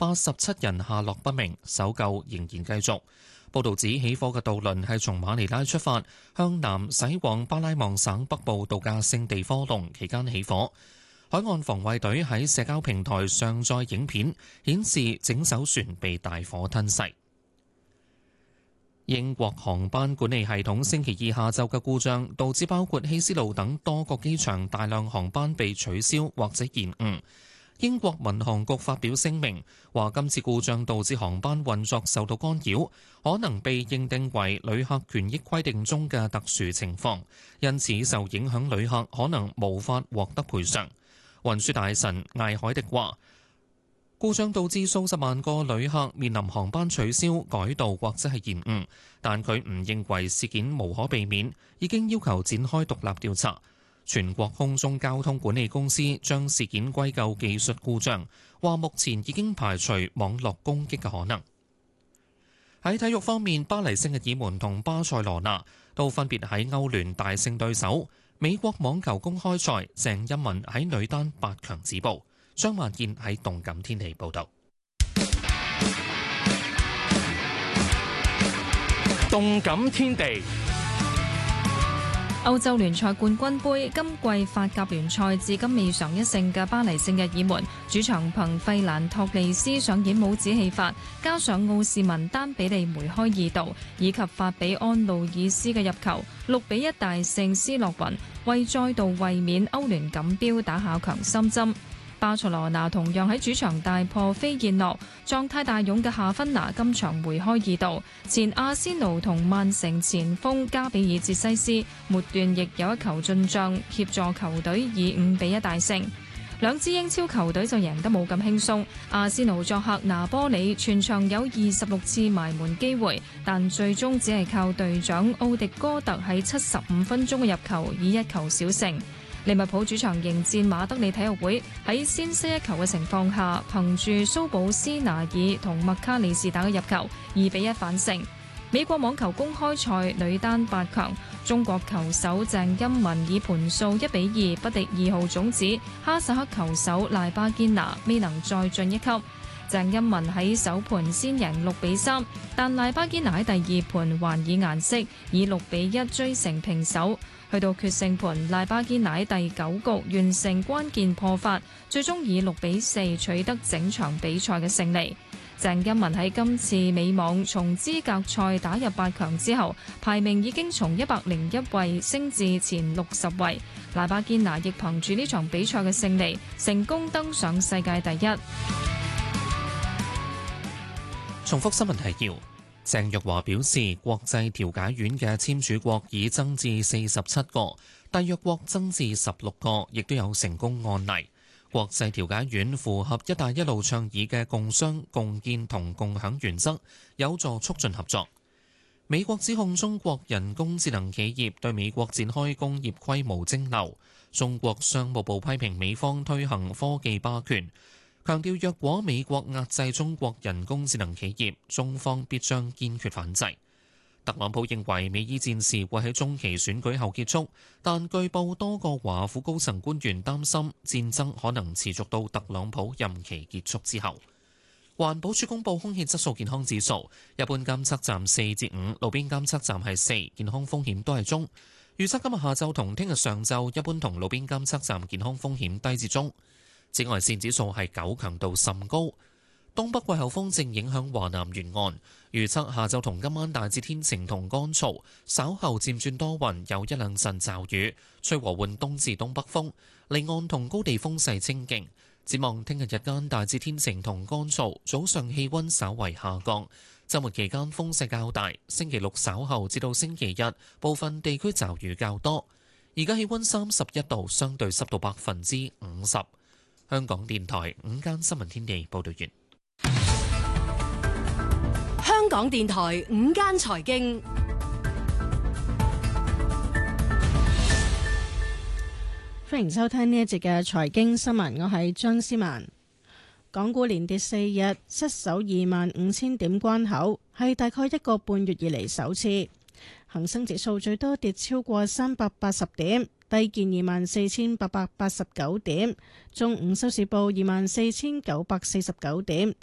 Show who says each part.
Speaker 1: 87人下落不明，搜救仍然繼續。報道指起火嘅渡輪係從馬尼拉出發，向南駛往巴拉望省北部度假勝地科隆，期間起火。海岸防衛隊喺社交平台上載影片，顯示整艘船被大火吞噬。英國航班管理系統星期二下晝嘅故障，導致包括希斯路等多個機場大量航班被取消或者延誤。英國民航局發表聲明，話今次故障導致航班運作受到干擾，可能被認定為旅客權益規定中嘅特殊情況，因此受影響旅客可能無法獲得賠償。運輸大臣艾海迪話，故障導致數十萬個旅客面臨航班取消、改道或者係延誤，但佢唔認為事件無可避免，已經要求展開獨立調查。全國空中交通管理公司將事件歸咎技術故障，話目前已經排除網絡攻擊嘅可能。喺體育方面，巴黎聖日耳門同巴塞羅那都分別喺歐聯大勝對手。美國網球公開賽，鄭欽文喺女單8強止步。張萬健喺動感天地報道。
Speaker 2: 動感天地，
Speaker 3: 歐洲聯賽冠軍盃今季法甲聯賽至今未嘗一勝嘅巴黎聖日耳門，主場憑費蘭托利斯上演帽子戲法，加上奧士文丹比利梅開二度，以及法比安路爾斯嘅入球，6-1大勝斯洛雲，為再度衛冕歐聯錦標打下強心針。巴塞羅那同樣喺主場大破飛燕諾，狀態大勇嘅夏芬拿今場梅開二度，前阿仙奴同曼城前鋒加比爾捷西斯末段亦有一球進帳，協助球隊以5-1大勝。兩支英超球隊就贏得冇咁輕鬆，阿仙奴作客拿波里，全場有26次埋門機會，但最終只係靠隊長奧迪哥特喺75分鐘嘅入球以1球小勝。利物浦主場迎戰馬德里體育會，喺先失1球嘅情況下，憑住蘇保斯拿爾同麥卡里士打嘅入球2-1反勝。美國網球公開賽女單8強，中國球手鄭欽文以盤數1-2不敵2號種子哈薩克球手賴巴堅拿，未能再進一級。鄭欽文喺首盤先贏6-3，但賴巴堅拿喺第二盤還以顏色，以6-1追成平手。去到決勝盤，賴巴堅拿喺第9局完成關鍵破發，最終以6-4取得整場比賽嘅勝利。鄭欽文喺今次美網從資格賽打入8強之後，排名已經從101位升至前60位。賴巴堅拿亦憑住呢場比賽嘅勝利，成功登上世界第一。
Speaker 1: 重複新聞提要。鄭若驊表示，國際調解院嘅簽署國已增至47個，締約國增至16個，亦都有成功案例。國際調解院符合「一帶一路」倡議嘅共商、共建同共享原則，有助促進合作。美國指控中國人工智能企業對美國展開工業規模蒸餾，中國商務部批評美方推行科技霸權，強調若果美國壓制中國人工智能企業，中方必將堅決反制。特朗普認為美伊戰事會喺中期選舉後結束，但據報多個華府高層官員擔心戰爭可能持續到特朗普任期結束之後。環保署公布空氣質素健康指數，一般監測站4-5，路邊監測站係4，健康風險都係中。預測今日下晝同聽日上晝，一般同路邊監測站健康風險低至中。紫外線指數係9，強度甚高。東北季候風正影響華南沿岸，預測下晝同今晚大致天晴同乾燥，稍後漸轉多雲，有一兩陣驟雨，吹和緩東至東北風，離岸同高地風勢清勁。展望聽日日間大致天晴同乾燥，早上氣溫稍為下降，週末期間風勢較大，星期六稍後至到星期日部分地區驟雨較多。而家氣溫31度，相對濕度50%。香港電台午間新聞天地報道完。
Speaker 4: 香港電台午間財經，
Speaker 5: 歡迎收聽呢一節嘅財經新聞，我係張思文。港股連跌4日，失守25,000點關口，係大概1個半月以嚟首次。恒生指數最多跌超過380點。低見24,889點，中午收市報24,949點，